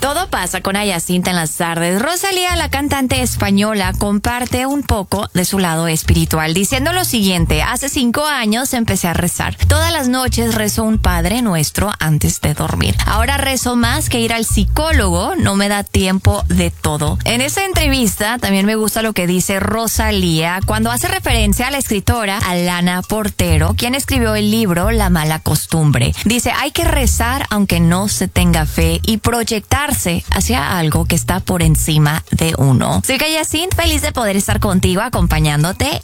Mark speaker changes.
Speaker 1: Todo pasa con Ayacinta en las tardes. Rosalía, la cantante española, comparte un poco de su lado espiritual, diciendo lo siguiente: hace 5 años empecé a rezar. Todas las noches rezo un Padre Nuestro antes de dormir. Ahora rezo más que ir al psicólogo, no me da tiempo de todo. En esa entrevista también me gusta lo que dice Rosalía cuando hace referencia a la escritora Alana Portero, quien escribió el libro La mala costumbre. Dice, hay que rezar aunque no se tenga fe y proyectarse hacia algo que está por encima de uno. Soy Yacint, feliz de poder estar contigo acompañándote